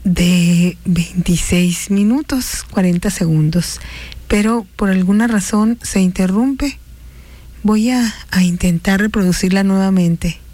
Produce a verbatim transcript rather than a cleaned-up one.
de veintiséis minutos, cuarenta segundos, pero por alguna razón se interrumpe. Voy a, a intentar reproducirla nuevamente.